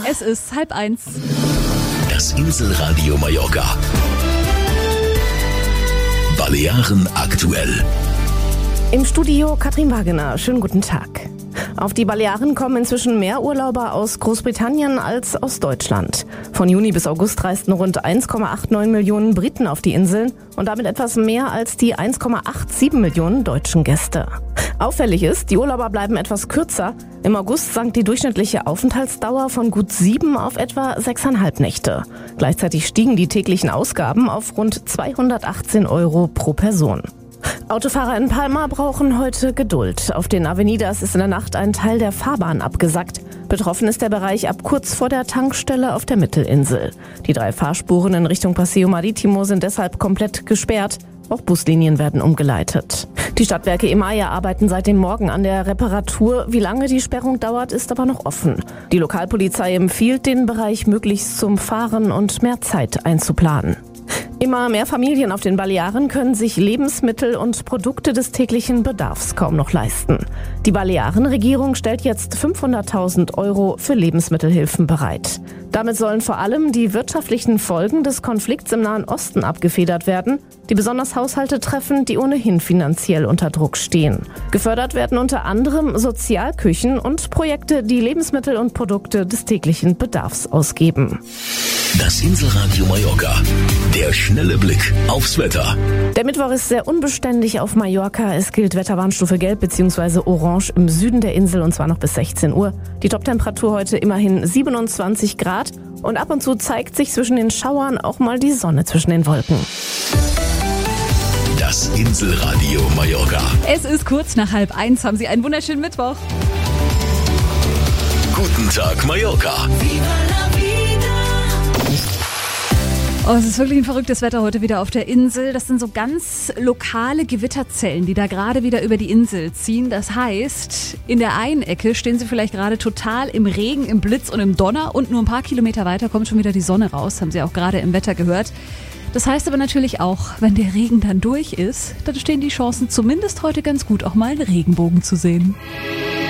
Es ist 12:30. Das Inselradio Mallorca. Balearen aktuell. Im Studio Katrin Wagener. Schönen guten Tag. Auf die Balearen kommen inzwischen mehr Urlauber aus Großbritannien als aus Deutschland. Von Juni bis August reisten rund 1,89 Millionen Briten auf die Inseln und damit etwas mehr als die 1,87 Millionen deutschen Gäste. Auffällig ist, die Urlauber bleiben etwas kürzer. Im August sank die durchschnittliche Aufenthaltsdauer von gut 7 auf etwa 6,5 Nächte. Gleichzeitig stiegen die täglichen Ausgaben auf rund 218 € pro Person. Autofahrer in Palma brauchen heute Geduld. Auf den Avenidas ist in der Nacht ein Teil der Fahrbahn abgesackt. Betroffen ist der Bereich ab kurz vor der Tankstelle auf der Mittelinsel. Die 3 Fahrspuren in Richtung Paseo Marítimo sind deshalb komplett gesperrt. Auch Buslinien werden umgeleitet. Die Stadtwerke Emaya arbeiten seit dem Morgen an der Reparatur. Wie lange die Sperrung dauert, ist aber noch offen. Die Lokalpolizei empfiehlt, den Bereich möglichst zum Fahren und mehr Zeit einzuplanen. Immer mehr Familien auf den Balearen können sich Lebensmittel und Produkte des täglichen Bedarfs kaum noch leisten. Die Balearenregierung stellt jetzt 500.000 € für Lebensmittelhilfen bereit. Damit sollen vor allem die wirtschaftlichen Folgen des Konflikts im Nahen Osten abgefedert werden, die besonders Haushalte treffen, die ohnehin finanziell unter Druck stehen. Gefördert werden unter anderem Sozialküchen und Projekte, die Lebensmittel und Produkte des täglichen Bedarfs ausgeben. Das Inselradio Mallorca. Der schnelle Blick aufs Wetter. Der Mittwoch ist sehr unbeständig auf Mallorca. Es gilt Wetterwarnstufe Gelb bzw. Orange im Süden der Insel und zwar noch bis 16 Uhr. Die Toptemperatur heute immerhin 27 Grad und ab und zu zeigt sich zwischen den Schauern auch mal die Sonne zwischen den Wolken. Das Inselradio Mallorca. Es ist kurz nach 12:30. Haben Sie einen wunderschönen Mittwoch. Guten Tag Mallorca. Oh, es ist wirklich ein verrücktes Wetter heute wieder auf der Insel. Das sind so ganz lokale Gewitterzellen, die da gerade wieder über die Insel ziehen. Das heißt, in der einen Ecke stehen Sie vielleicht gerade total im Regen, im Blitz und im Donner und nur ein paar Kilometer weiter kommt schon wieder die Sonne raus. Haben Sie auch gerade im Wetter gehört. Das heißt aber natürlich auch, wenn der Regen dann durch ist, dann stehen die Chancen zumindest heute ganz gut, auch mal einen Regenbogen zu sehen.